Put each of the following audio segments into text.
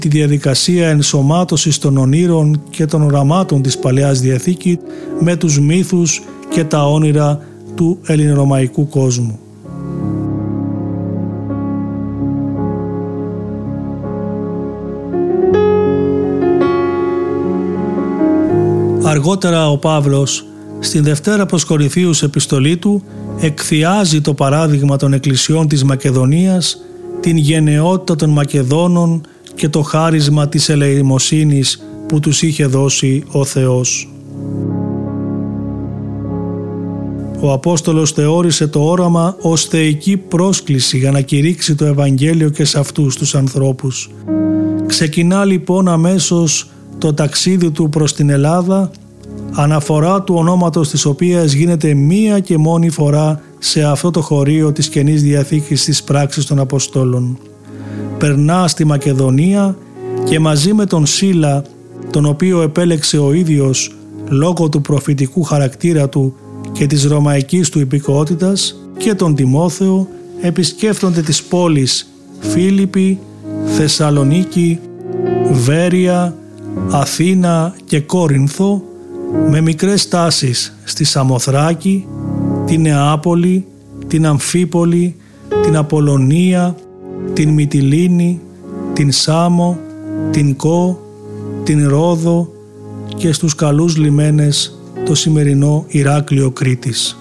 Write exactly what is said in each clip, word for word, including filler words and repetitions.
τη διαδικασία ενσωμάτωσης των ονείρων και των οραμάτων της Παλαιάς Διαθήκης με τους μύθους και τα όνειρα του ελληνορωμαϊκού κόσμου. Αργότερα ο Παύλος στην Δευτέρα προς Κορινθίους επιστολή του εκθιάζει το παράδειγμα των εκκλησιών της Μακεδονίας, την γενναιότητα των Μακεδόνων και το χάρισμα της ελεημοσύνης που τους είχε δώσει ο Θεός. Ο Απόστολος θεώρησε το όραμα ως θεϊκή πρόσκληση για να κηρύξει το Ευαγγέλιο και σε αυτούς τους ανθρώπους. Ξεκινά λοιπόν αμέσως το ταξίδι του προς την Ελλάδα, αναφορά του ονόματος της οποίας γίνεται μία και μόνη φορά σε αυτό το χωρίο της Καινής Διαθήκης της Πράξης των Αποστόλων. Περνά στη Μακεδονία και μαζί με τον Σίλα, τον οποίο επέλεξε ο ίδιος λόγω του προφητικού χαρακτήρα του και της ρωμαϊκής του υπηκότητας, και τον Τιμόθεο, επισκέφτονται τις πόλεις Φίλιππη, Θεσσαλονίκη, Βέρεια, Αθήνα και Κόρινθο, με μικρές στάσεις στη Σαμοθράκη, την Νεάπολη, την Αμφίπολη, την Απολωνία, την Μυτιλήνη, την Σάμο, την Κο, την Ρόδο και στους καλούς λιμένες το σημερινό Ηράκλειο Κρήτης.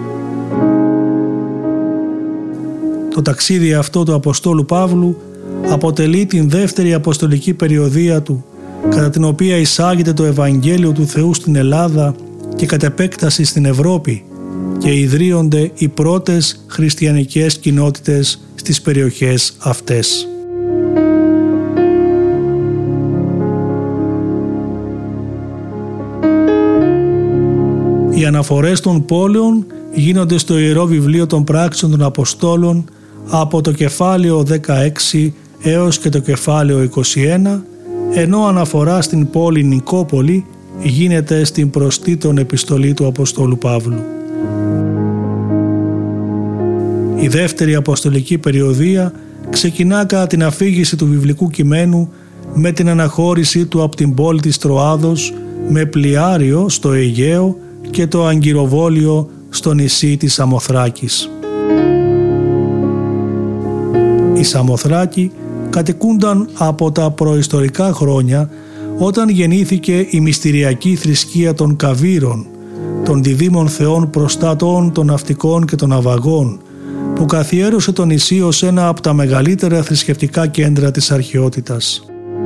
Το ταξίδι αυτό του Αποστόλου Παύλου αποτελεί την δεύτερη αποστολική περιοδεία του, κατά την οποία εισάγεται το Ευαγγέλιο του Θεού στην Ελλάδα και κατ' επέκταση στην Ευρώπη και ιδρύονται οι πρώτες χριστιανικές κοινότητες στις περιοχές αυτές. Οι αναφορές των πόλεων γίνονται στο Ιερό Βιβλίο των Πράξεων των Αποστόλων από το κεφάλαιο δεκαέξι έως και το κεφάλαιο είκοσι ένα, ενώ αναφορά στην πόλη Νικόπολη γίνεται στην προστήτων επιστολή του Αποστόλου Παύλου. Η δεύτερη αποστολική περιοδεία ξεκινά κατά την αφήγηση του βιβλικού κειμένου με την αναχώρηση του από την πόλη της Τροάδος με πλοιάριο στο Αιγαίο και το αγκυροβόλιο στο νησί της Σαμοθράκης. Οι Σαμοθράκοι κατοικούνταν από τα προϊστορικά χρόνια, όταν γεννήθηκε η μυστηριακή θρησκεία των Καβύρων, των διδήμων θεών προστάτων των ναυτικών και των ναυαγών, που καθιέρωσε το νησί ως ένα από τα μεγαλύτερα θρησκευτικά κέντρα της αρχαιότητας.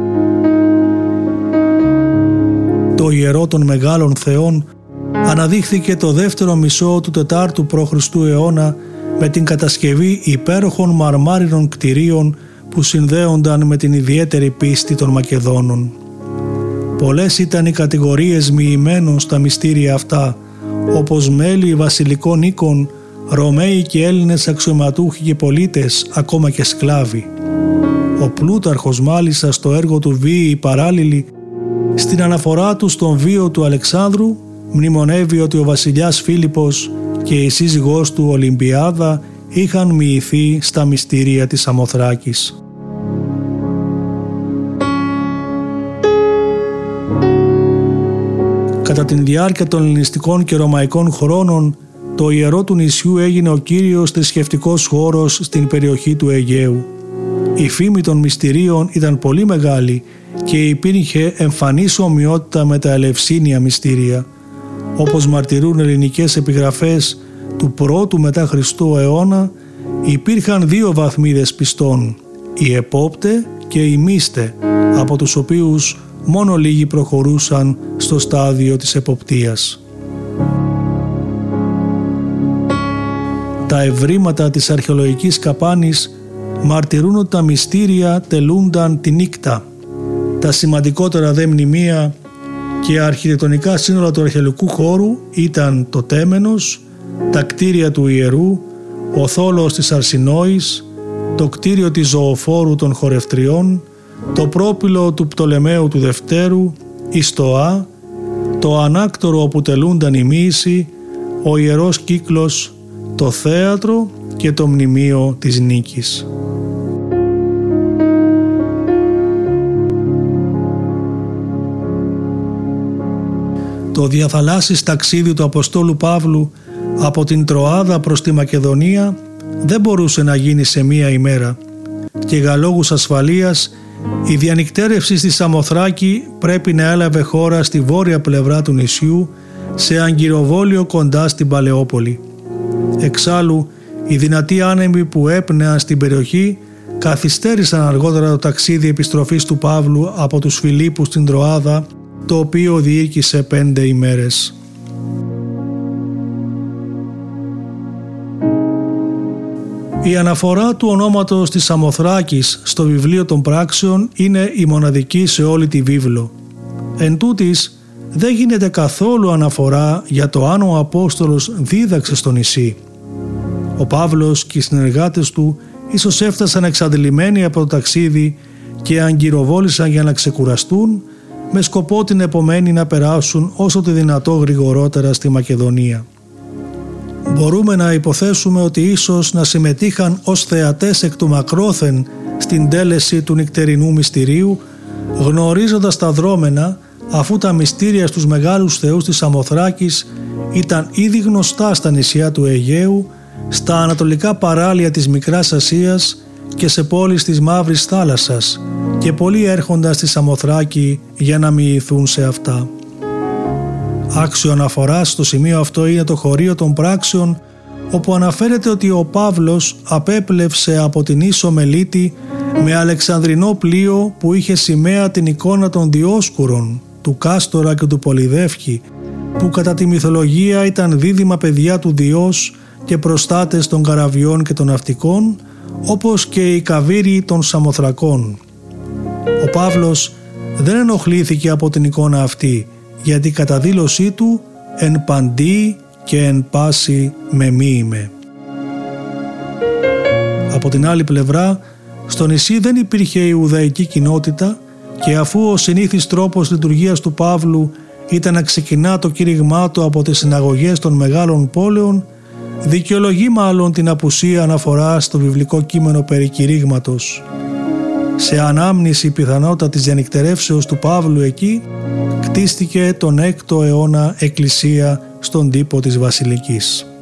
Το ιερό των μεγάλων θεών αναδείχθηκε το δεύτερο μισό του τετάρτου π.Χ. αιώνα με την κατασκευή υπέροχων μαρμάρινων κτηρίων που συνδέονταν με την ιδιαίτερη πίστη των Μακεδόνων. Πολλές ήταν οι κατηγορίες μοιημένων στα μυστήρια αυτά, όπως μέλη βασιλικών οίκων, Ρωμαίοι και Έλληνες αξιωματούχοι και πολίτες, ακόμα και σκλάβοι. Ο Πλούταρχος μάλιστα στο έργο του «Βίοι παράλληλοι», στην αναφορά του στον βίο του Αλεξάνδρου, μνημονεύει ότι ο βασιλιάς Φίλιππος και η σύζυγός του Ολυμπιάδα είχαν μοιηθεί στα μυστήρια της Σαμοθράκης. Κατά την διάρκεια των ελληνιστικών και ρωμαϊκών χρόνων, το ιερό του νησιού έγινε ο κύριος θρησκευτικός χώρος στην περιοχή του Αιγαίου. Η φήμη των μυστηρίων ήταν πολύ μεγάλη και υπήρχε εμφανής ομοιότητα με τα ελευσίνια μυστήρια. Όπως μαρτυρούν ελληνικές επιγραφές του πρώτου μετά Χριστού αιώνα, υπήρχαν δύο βαθμίδες πιστών, οι επόπτε και οι μύστε, από τους οποίους μόνο λίγοι προχωρούσαν στο στάδιο της εποπτείας. Τα ευρήματα της αρχαιολογικής καπάνης μαρτυρούν ότι τα μυστήρια τελούνταν τη νύχτα. Τα σημαντικότερα δε μνημεία και αρχιτεκτονικά σύνολα του αρχαιολογικού χώρου ήταν το Τέμενος, τα κτίρια του Ιερού, ο θόλος της Αρσινόης, το κτίριο της Ζωοφόρου των Χορευτριών, το πρόπυλο του Πτολεμαίου του Δευτέρου, η Στοά, το ανάκτορο όπου τελούνταν οι μύησοι, ο Ιερός Κύκλος, το θέατρο και το μνημείο της Νίκης. Το διαθαλάσσις ταξίδι του Αποστόλου Παύλου από την Τροάδα προς τη Μακεδονία δεν μπορούσε να γίνει σε μία ημέρα και για λόγους ασφαλείας η διανυκτέρευση στη Σαμοθράκη πρέπει να έλαβε χώρα στη βόρεια πλευρά του νησιού σε αγκυροβόλιο κοντά στην Παλαιόπολη. Εξάλλου, οι δυνατοί άνεμοι που έπνεαν στην περιοχή καθυστέρησαν αργότερα το ταξίδι επιστροφής του Παύλου από τους Φιλίππους στην Τροάδα, το οποίο διήρκησε πέντε ημέρες. Η αναφορά του ονόματος της Σαμοθράκης στο βιβλίο των πράξεων είναι η μοναδική σε όλη τη βίβλο. Εν τούτης, δεν γίνεται καθόλου αναφορά για το αν ο Απόστολος δίδαξε στο νησί. Ο Παύλος και οι συνεργάτες του ίσως έφτασαν εξαντλημένοι από το ταξίδι και αγκυροβόλησαν για να ξεκουραστούν, με σκοπό την επομένη να περάσουν όσο το δυνατό γρηγορότερα στη Μακεδονία. Μπορούμε να υποθέσουμε ότι ίσως να συμμετείχαν ως θεατές εκ του μακρόθεν στην τέλεση του νυχτερινού μυστηρίου, γνωρίζοντας τα δρόμενα, αφού τα μυστήρια στους μεγάλους θεούς της Σαμοθράκης ήταν ήδη γνωστά στα νησιά του Αιγαίου, στα ανατολικά παράλια της Μικράς Ασίας και σε πόλεις της Μαύρης Θάλασσας, και πολλοί έρχοντας στη Σαμοθράκη για να μοιηθούν σε αυτά. Άξιο αναφοράς στο σημείο αυτό είναι το χωρίο των πράξεων, όπου αναφέρεται ότι ο Παύλος απέπλευσε από την Ίσο Μελίτη με αλεξανδρινό πλοίο που είχε σημαία την εικόνα των Διόσκουρων, του Κάστορα και του Πολυδεύχη, που κατά τη μυθολογία ήταν δίδυμα παιδιά του Διός και προστάτες των καραβιών και των ναυτικών, όπως και οι καβίροι των Σαμοθρακών. Ο Παύλος δεν ενοχλήθηκε από την εικόνα αυτή, γιατί κατά δήλωσή του «εν παντί και εν πάση με μοίημε». Από την άλλη πλευρά, στο νησί δεν υπήρχε Ιουδαϊκή κοινότητα και αφού ο συνήθις τρόπος λειτουργίας του Παύλου ήταν να ξεκινά το κήρυγμά του από τις συναγωγές των μεγάλων πόλεων, δικαιολογεί μάλλον την απουσία αναφορά στο βιβλικό κείμενο περί κηρύγματος. Σε ανάμνηση πιθανότητα της διανυκτερεύσεως του Παύλου εκεί, κτίστηκε τον έκτο αιώνα εκκλησία στον τύπο της Βασιλικής.